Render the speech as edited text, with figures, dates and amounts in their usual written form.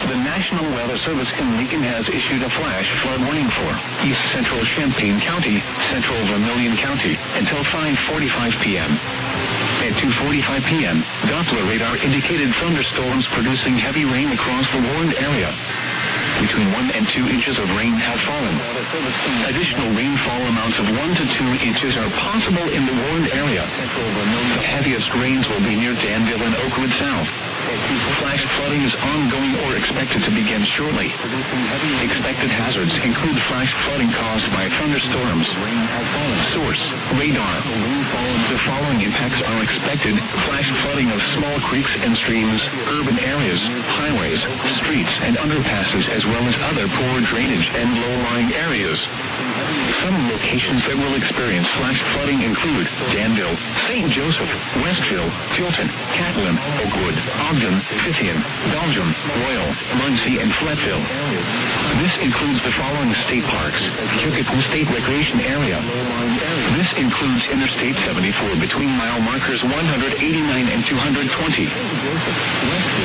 The National Weather Service in Lincoln has issued a flash flood warning for east central Champaign County, central Vermilion County, until 5:45 p.m. At 2:45 p.m., Doppler radar indicated thunderstorms producing heavy rain across the warned area. Between 1 and 2 inches of rain have fallen. Additional rainfall amounts of 1 to 2 inches are possible in the warned area. The heaviest rains will be near Danville and Oakwood South. Flash flooding is ongoing or expected to begin shortly. Expected hazards include flash flooding caused by thunderstorms. Source: radar. The following impacts are expected: flash flooding of small creeks and streams, urban areas, highways, streets, and underpasses, as well as other poor drainage and low-lying areas. Some locations that will experience flash flooding include Danville, St. Joseph, Westville, Tilton, Catlin, Oakwood, Ogden, Fithian, Belgium, Royal, Muncie, and Fletville. This includes the following state parks: Keukenhof State Recreation Area. This includes Interstate 74 between mile markers 189 and 220.